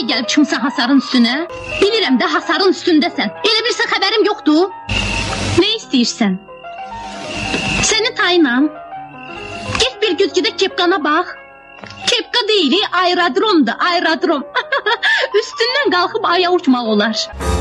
Niyə gəlib kimsə hasarın üstünə? Bilirəm də hasarın üstündəsən. Elə bilirsən xəbərim yoxdur. Nə istəyirsən? Səni tayınam. Get bir güzgüdə kepqana bax. Kepqa deyil, aerodromdur, aerodrom. Üstündən qalxıb aya uçmaq olar.